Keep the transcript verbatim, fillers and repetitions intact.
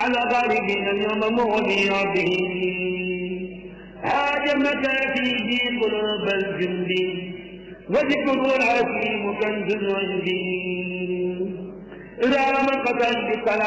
على غالبنا اليوم مغني به هاجم مكاتبي قلوب الجند وذكر الحكيم كنز عندي رام قتل بصلاة